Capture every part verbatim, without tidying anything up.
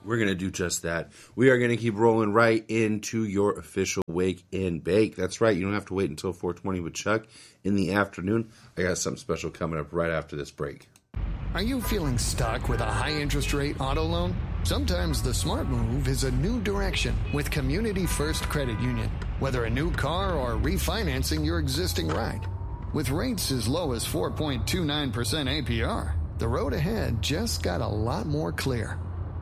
We're going to do just that. We are going to keep rolling right into your official Wake and Bake. That's right. You don't have to wait until four twenty with Chuck in the afternoon. I got something special coming up right after this break. Are you feeling stuck with a high interest rate auto loan? Sometimes the smart move is a new direction with Community First Credit Union. Whether a new car or refinancing your existing ride. With rates as low as four point two nine percent A P R, the road ahead just got a lot more clear.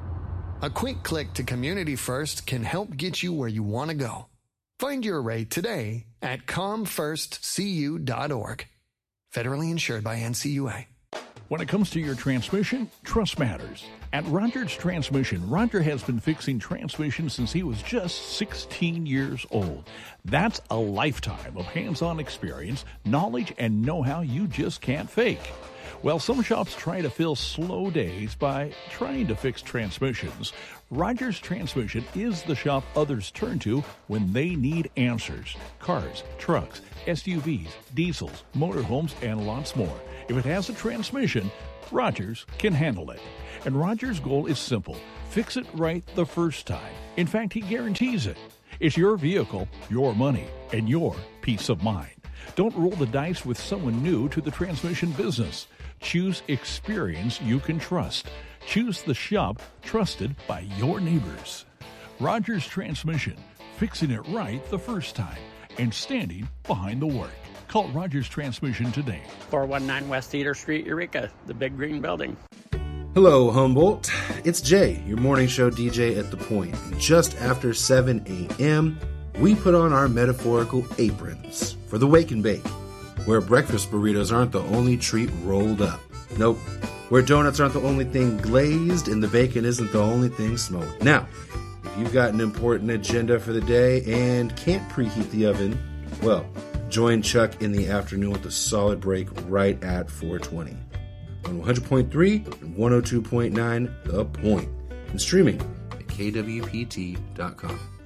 A quick click to Community First can help get you where you want to go. Find your rate today at com first c u dot org. Federally insured by N C U A. When it comes to your transmission, trust matters. At Rogers Transmission, Roger has been fixing transmissions since he was just sixteen years old. That's a lifetime of hands-on experience, knowledge, and know-how you just can't fake. Well, some shops try to fill slow days by trying to fix transmissions. Rogers Transmission is the shop others turn to when they need answers. Cars, trucks, S U Vs, diesels, motorhomes, and lots more. If it has a transmission, Rogers can handle it. And Rogers' goal is simple. Fix it right the first time. In fact, he guarantees it. It's your vehicle, your money, and your peace of mind. Don't roll the dice with someone new to the transmission business. Choose experience you can trust. Choose the shop trusted by your neighbors. Rogers Transmission, fixing it right the first time and standing behind the work. Call Rogers Transmission today. four one nine West Cedar Street, Eureka, the big green building. Hello, Humboldt. It's Jay, your morning show D J at The Point. And just after seven a.m., we put on our metaphorical aprons for the Wake and Bake, where breakfast burritos aren't the only treat rolled up. Nope. Where donuts aren't the only thing glazed and the bacon isn't the only thing smoked. Now, if you've got an important agenda for the day and can't preheat the oven, well, join Chuck in the afternoon with a solid break right at four twenty on one hundred point three and one oh two point nine The Point, and streaming at K W P T dot com.